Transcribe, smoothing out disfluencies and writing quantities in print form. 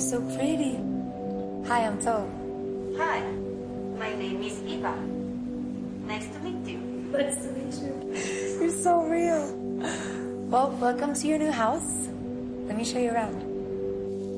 so pretty. Hi, I'm Tho. Hi, my name is Eva. Nice to meet you. Nice to meet you. You're so real. Well, welcome to your new house. Let me show you around.